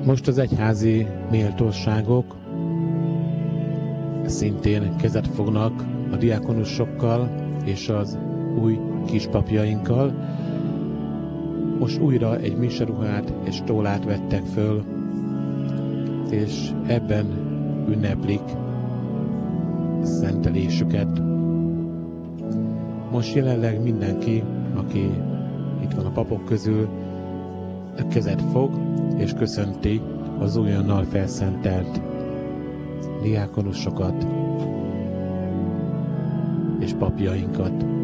Most az egyházi méltóságok szintén kezet fognak a diákonusokkal és az új kispapjainkkal. Most újra egy miseruhát és tólát vettek föl, és ebben ünneplik szentelésüket. Most jelenleg mindenki, aki itt van a papok közül, kezet fog és köszönti az újonnal felszentelt diákonusokat és papjainkat.